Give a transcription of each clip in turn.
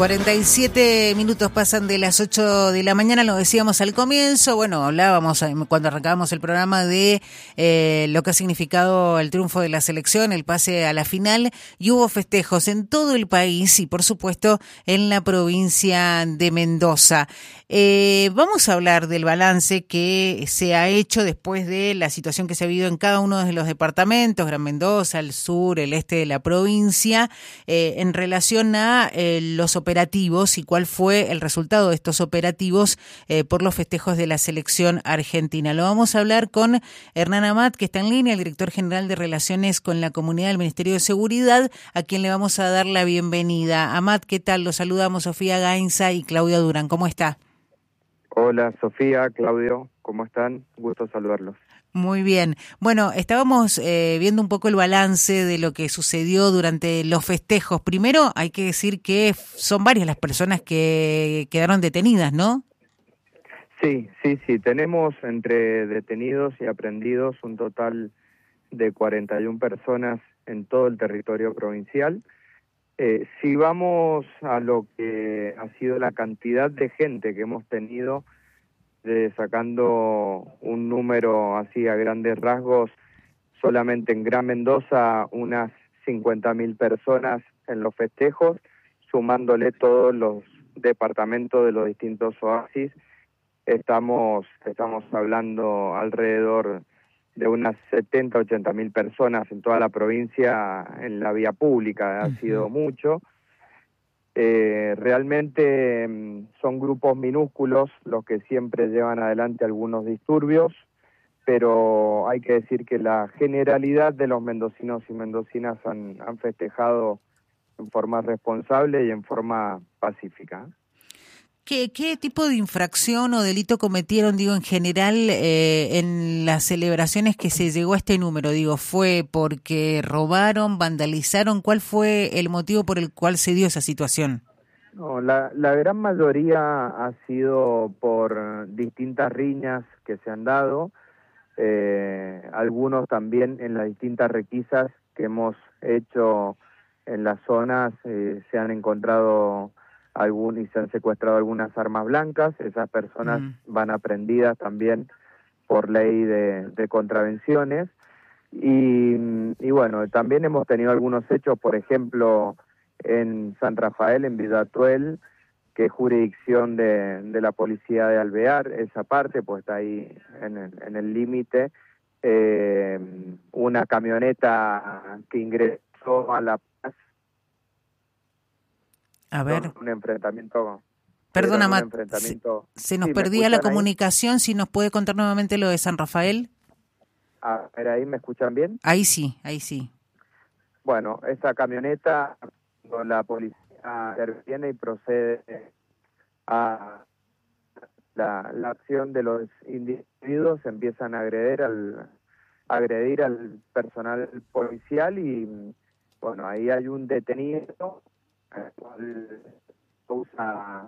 47 minutos pasan de las 8 de la mañana, lo decíamos al comienzo, bueno, hablábamos cuando arrancábamos el programa de lo que ha significado el triunfo de la selección, el pase a la final, y hubo festejos en todo el país y por supuesto en la provincia de Mendoza. Vamos a hablar del balance que se ha hecho después de la situación que se ha vivido en cada uno de los departamentos, Gran Mendoza, el sur, el este de la provincia, en relación a los operativos y cuál fue el resultado de estos operativos por los festejos de la selección argentina. Lo vamos a hablar con Hernán Amat, que está en línea, el director general de Relaciones con la Comunidad del Ministerio de Seguridad, a quien le vamos a dar la bienvenida. Amat, ¿qué tal? Los saludamos Sofía Gainza y Claudia Durán. ¿Cómo está? Hola Sofía, Claudio, ¿cómo están? Gusto saludarlos. Muy bien. Bueno, estábamos viendo un poco el balance de lo que sucedió durante los festejos. Primero, hay que decir que son varias las personas que quedaron detenidas, ¿no? Sí. Tenemos entre detenidos y aprehendidos un total de 41 personas en todo el territorio provincial. Si vamos a lo que ha sido la cantidad de gente que hemos tenido, sacando un número así a grandes rasgos, solamente en Gran Mendoza unas 50.000 personas en los festejos, sumándole todos los departamentos de los distintos oasis, estamos hablando alrededor de unas 80.000 personas en toda la provincia en la vía pública. Ha sido mucho. Realmente son grupos minúsculos los que siempre llevan adelante algunos disturbios, pero hay que decir que la generalidad de los mendocinos y mendocinas han festejado en forma responsable y en forma pacífica. ¿Qué tipo de infracción o delito cometieron, digo, en general en las celebraciones que se llegó a este número? Digo, ¿fue porque robaron, vandalizaron? ¿Cuál fue el motivo por el cual se dio esa situación? No, la gran mayoría ha sido por distintas riñas que se han dado, algunos también en las distintas requisas que hemos hecho en las zonas, se han encontrado y se han secuestrado algunas armas blancas. Esas personas van aprehendidas también por ley de contravenciones. Y bueno, también hemos tenido algunos hechos, por ejemplo, en San Rafael, en Villa Atuel, que es jurisdicción de la policía de Alvear, esa parte, pues está ahí en el límite, una camioneta que ingresó a La Paz. A ver. Un enfrentamiento. Perdona, Matt, se nos Sí, perdía la ahí? comunicación. Si nos puede contar nuevamente lo de San Rafael. A ver, ¿ahí me escuchan bien? Ahí sí, ahí sí. Bueno, esa camioneta, cuando la policía interviene y procede a la acción de los individuos, empiezan a agredir al personal policial y, bueno, ahí hay un detenido, el cual usa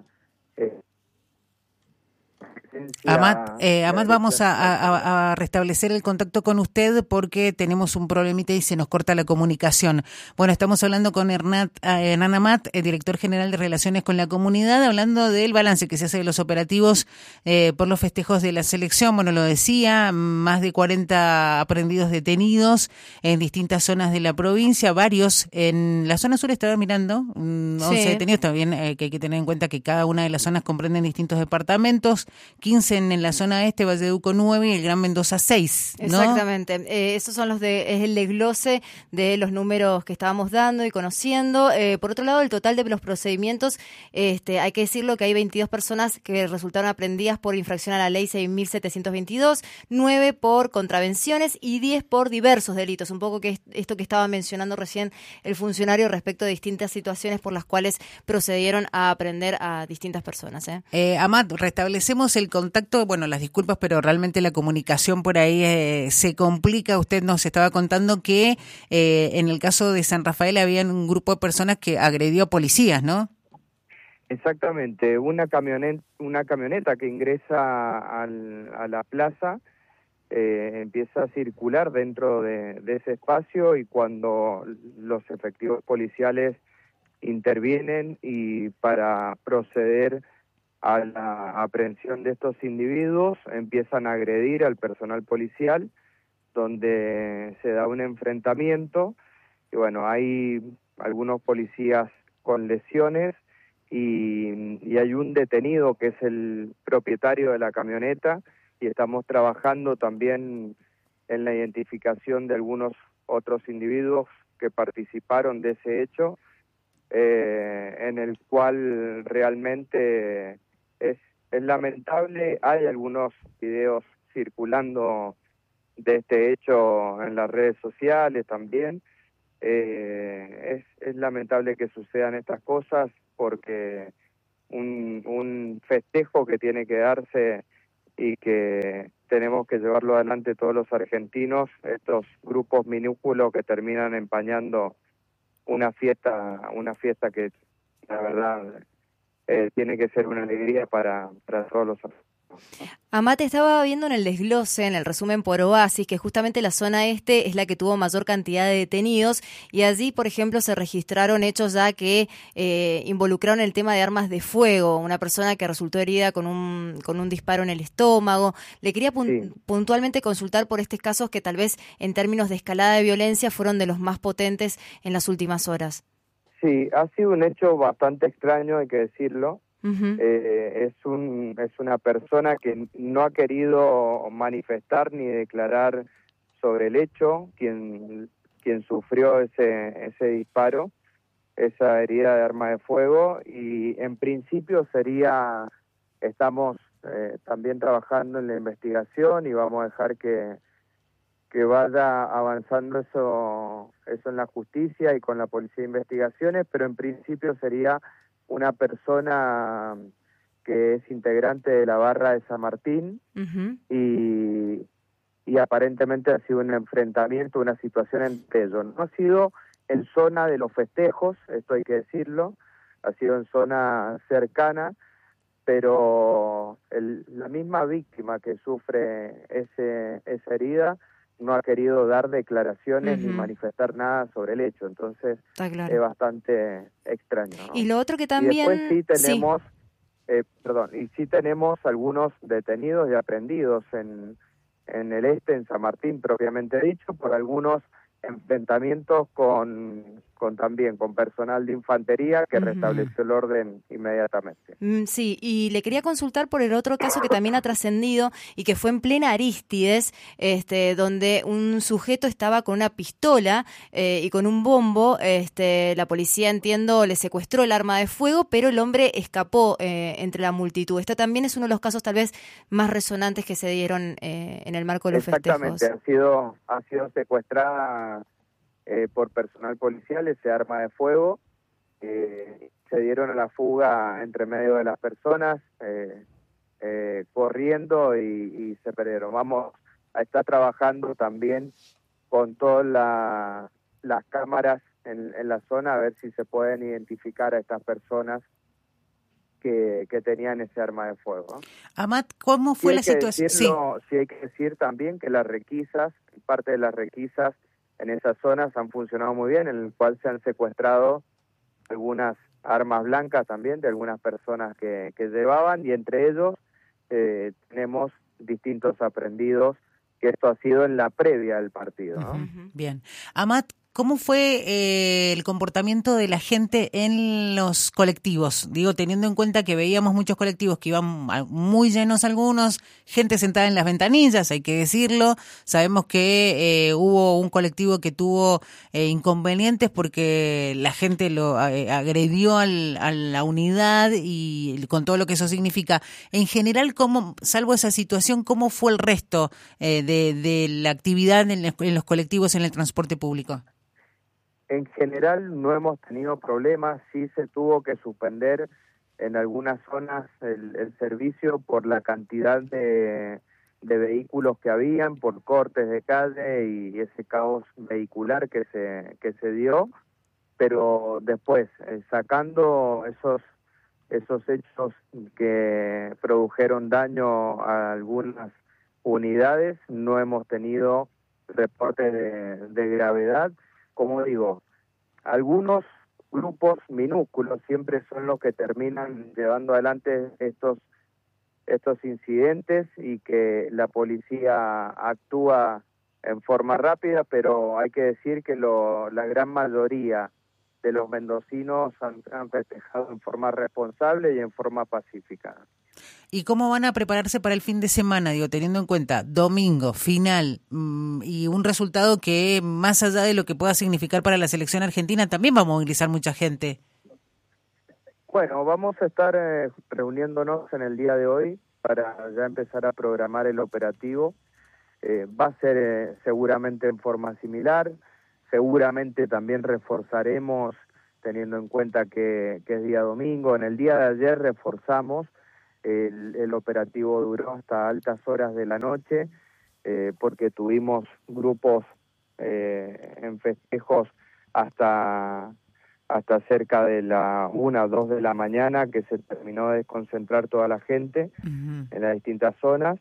Amat, vamos a restablecer el contacto con usted porque tenemos un problemita y se nos corta la comunicación. Bueno, estamos hablando con Hernán Amat, el director general de Relaciones con la Comunidad, hablando del balance que se hace de los operativos por los festejos de la selección. Bueno, lo decía, más de 40 aprehendidos detenidos en distintas zonas de la provincia, varios en la zona sur. Estaba mirando, 11 detenidos. También que hay que tener en cuenta que cada una de las zonas comprenden distintos departamentos, 15 en la zona este, Valleduco 9 y el Gran Mendoza 6, ¿no? Exactamente. Esos son es el desglose de los números que estábamos dando y conociendo. Por otro lado, el total de los procedimientos, hay que decirlo que hay 22 personas que resultaron aprehendidas por infracción a la ley 6.722, 9 por contravenciones y 10 por diversos delitos. Un poco que esto que estaba mencionando recién el funcionario respecto de distintas situaciones por las cuales procedieron a aprehender a distintas personas. Amat, restablecemos el contacto, bueno, las disculpas, pero realmente la comunicación por ahí se complica. Usted nos estaba contando que en el caso de San Rafael había un grupo de personas que agredió a policías, ¿no? Exactamente, una camioneta que ingresa a la plaza, empieza a circular dentro de ese espacio, y cuando los efectivos policiales intervienen y para proceder a la aprehensión de estos individuos empiezan a agredir al personal policial, donde se da un enfrentamiento y bueno, hay algunos policías con lesiones y hay un detenido que es el propietario de la camioneta, y estamos trabajando también en la identificación de algunos otros individuos que participaron de ese hecho, en el cual realmente es lamentable. Hay algunos videos circulando de este hecho en las redes sociales también. Es lamentable que sucedan estas cosas, porque un festejo que tiene que darse y que tenemos que llevarlo adelante todos los argentinos, estos grupos minúsculos que terminan empañando una fiesta que la verdad tiene que ser una alegría para todos los argentinos. Amat, estaba viendo en el desglose, en el resumen por Oasis, que justamente la zona este es la que tuvo mayor cantidad de detenidos, y allí, por ejemplo, se registraron hechos ya que involucraron el tema de armas de fuego, una persona que resultó herida con un disparo en el estómago. Le quería puntualmente consultar por estos casos que tal vez en términos de escalada de violencia fueron de los más potentes en las últimas horas. Sí, ha sido un hecho bastante extraño, hay que decirlo. Uh-huh. Es una persona que no ha querido manifestar ni declarar sobre el hecho, quien sufrió ese disparo, esa herida de arma de fuego, y en principio estamos también trabajando en la investigación y vamos a dejar que vaya avanzando eso en la justicia y con la policía de investigaciones, pero en principio sería una persona que es integrante de la barra de San Martín. Uh-huh. y aparentemente ha sido un enfrentamiento, una situación entre ellos. No ha sido en zona de los festejos, esto hay que decirlo, ha sido en zona cercana, pero la misma víctima que sufre esa herida no ha querido dar declaraciones ni manifestar nada sobre el hecho, entonces es bastante extraño, ¿no? Y lo otro que también... Y después sí tenemos algunos detenidos y aprehendidos en el en San Martín propiamente dicho, por algunos enfrentamientos también con personal de infantería que restableció el orden inmediatamente. Sí, y le quería consultar por el otro caso que también ha trascendido y que fue en plena Arístides, donde un sujeto estaba con una pistola y con un bombo. La policía, entiendo, le secuestró el arma de fuego, pero el hombre escapó entre la multitud. Este también es uno de los casos tal vez más resonantes que se dieron en el marco de los festejos. Exactamente, ha sido secuestrada por personal policial ese arma de fuego. Se dieron a la fuga entre medio de las personas, corriendo y se perdieron. Vamos a estar trabajando también con todas las cámaras en la zona, a ver si se pueden identificar a estas personas que tenían ese arma de fuego. Amat, ¿cómo fue la situación? Sí, hay que decir también que parte de las requisas en esas zonas han funcionado muy bien, en el cual se han secuestrado algunas armas blancas también de algunas personas que llevaban, y entre ellos tenemos distintos aprehendidos, que esto ha sido en la previa del partido, ¿no? Uh-huh. Bien. Amat, ¿cómo fue el comportamiento de la gente en los colectivos? Digo, teniendo en cuenta que veíamos muchos colectivos que iban muy llenos algunos, gente sentada en las ventanillas, hay que decirlo. Sabemos que hubo un colectivo que tuvo inconvenientes porque la gente lo agredió a la unidad y con todo lo que eso significa. En general, salvo esa situación, ¿cómo fue el resto de la actividad en los colectivos en el transporte público? En general no hemos tenido problemas, sí se tuvo que suspender en algunas zonas el servicio por la cantidad de vehículos que habían, por cortes de calle y ese caos vehicular que se dio, pero después, sacando esos hechos que produjeron daño a algunas unidades, no hemos tenido reportes de gravedad. Como digo, algunos grupos minúsculos siempre son los que terminan llevando adelante estos incidentes, y que la policía actúa en forma rápida, pero hay que decir que la gran mayoría de los mendocinos han festejado en forma responsable y en forma pacífica. ¿Y cómo van a prepararse para el fin de semana? Digo, teniendo en cuenta domingo, final, y un resultado que, más allá de lo que pueda significar para la selección argentina, también va a movilizar mucha gente. Bueno, vamos a estar reuniéndonos en el día de hoy para ya empezar a programar el operativo. Va a ser seguramente en forma similar. Seguramente también reforzaremos, teniendo en cuenta que es día domingo. En el día de ayer reforzamos, el operativo duró hasta altas horas de la noche, porque tuvimos grupos en festejos hasta cerca de la 1 o 2 de la mañana, que se terminó de desconcentrar toda la gente en las distintas zonas.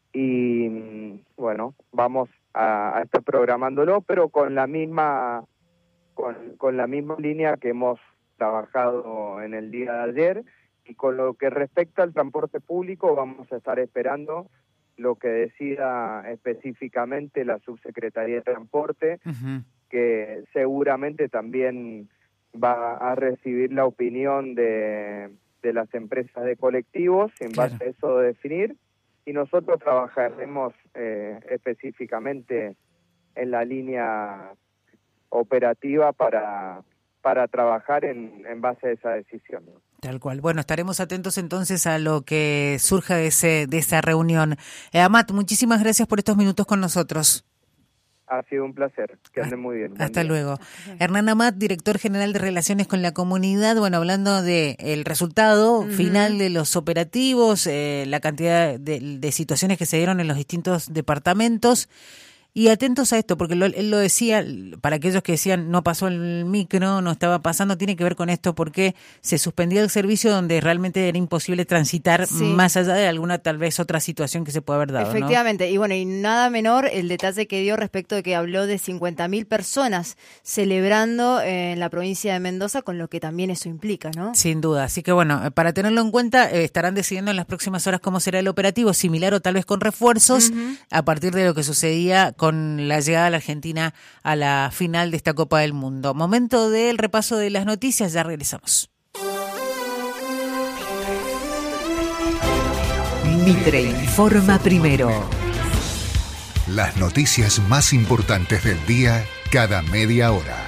Y bueno, vamos a estar programándolo, pero con la misma línea que hemos trabajado en el día de ayer. Y con lo que respecta al transporte público, vamos a estar esperando lo que decida específicamente la Subsecretaría de Transporte, que seguramente también va a recibir la opinión de las empresas de colectivos, en base a eso definir, y nosotros trabajaremos específicamente en la línea operativa para trabajar en base a esa decisión. Tal cual. Bueno, estaremos atentos entonces a lo que surja de esa reunión. Amat, muchísimas gracias por estos minutos con nosotros. Ha sido un placer. Que anden muy bien. Hasta luego. Hernán Amat, director general de Relaciones con la Comunidad. Bueno, hablando del resultado final de los operativos, la cantidad de situaciones que se dieron en los distintos departamentos. Y atentos a esto, porque él lo decía, para aquellos que decían no pasó el micro, no estaba pasando, tiene que ver con esto, porque se suspendió el servicio donde realmente era imposible transitar, más allá de alguna tal vez otra situación que se puede haber dado. Efectivamente, ¿no? Y bueno, y nada menor el detalle que dio respecto de que habló de 50.000 personas celebrando en la provincia de Mendoza, con lo que también eso implica, ¿no? Sin duda, así que bueno, para tenerlo en cuenta, estarán decidiendo en las próximas horas cómo será el operativo, similar o tal vez con refuerzos, a partir de lo que sucedía con la llegada de la Argentina a la final de esta Copa del Mundo. Momento del repaso de las noticias, ya regresamos. Mitre informa primero. Las noticias más importantes del día cada media hora.